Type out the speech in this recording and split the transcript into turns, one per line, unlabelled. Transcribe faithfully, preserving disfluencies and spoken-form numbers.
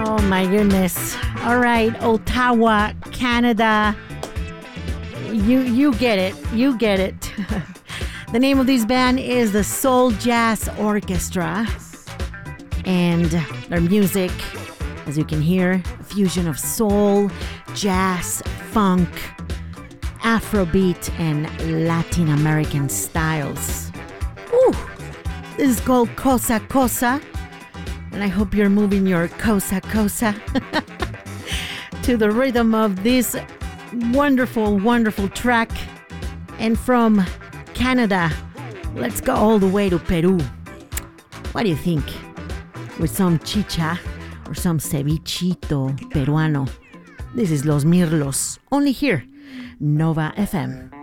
Oh my goodness. All right, Ottawa, Canada. You you get it. You get it. The name of this band is the Soul Jazz Orchestra. And their music, as you can hear, a fusion of soul, jazz, funk, Afrobeat, and Latin American styles. Ooh, this is called Cosa Cosa. And I hope you're moving your Cosa Cosa to the rhythm of this wonderful, wonderful track. And from Canada, let's go all the way to Peru. What do you think? With some chicha or some cevichito peruano. This is Los Mirlos, only here, Nova F M.